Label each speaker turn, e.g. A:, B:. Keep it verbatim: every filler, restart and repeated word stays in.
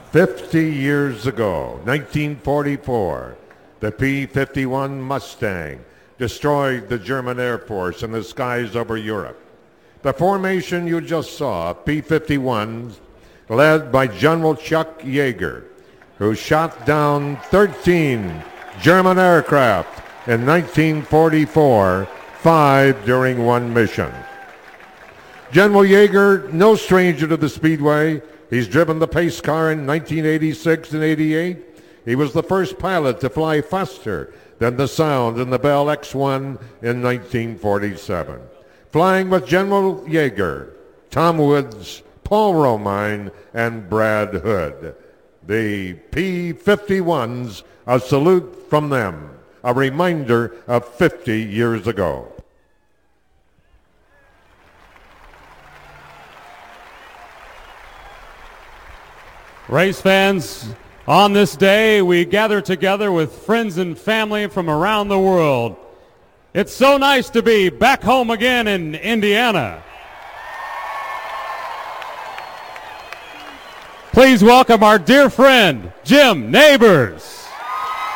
A: fifty years ago, nineteen forty-four, the P fifty-one Mustang destroyed the German Air Force in the skies over Europe. The formation you just saw, P fifty-ones, led by General Chuck Yeager, who shot down thirteen German aircraft in nineteen forty-four, five during one mission. General Yeager, no stranger to the Speedway. He's driven the pace car in nineteen eighty-six and eighty-eight. He was the first pilot to fly faster than the sound in the Bell X one in nineteen forty-seven. Flying with General Yeager, Tom Woods, Paul Romine, and Brad Hood. The P fifty-ones, a salute from them, a reminder of fifty years ago.
B: Race fans, on this day we gather together with friends and family from around the world. It's so nice to be back home again in Indiana. Please welcome our dear friend, Jim Neighbors.